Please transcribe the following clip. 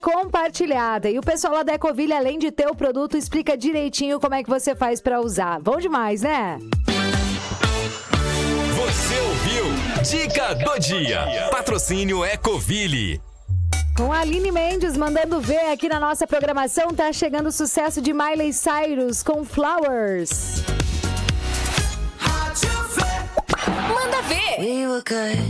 compartilhada. E o pessoal lá da Ecoville, além de ter o produto, explica direitinho como é que você faz pra usar. Bom demais, né? Você ouviu Dica do Dia. Patrocínio Ecoville. Com a Aline Mendes mandando ver aqui na nossa programação, tá chegando o sucesso de Miley Cyrus com Flowers. Manda ver! We were good,